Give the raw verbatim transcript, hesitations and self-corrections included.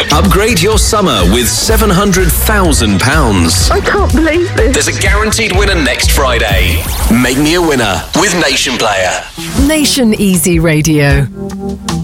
Upgrade your summer with seven hundred thousand pounds. I can't believe this. There's a guaranteed winner next Friday. Make me a winner with Nation Player. Nation Easy Radio.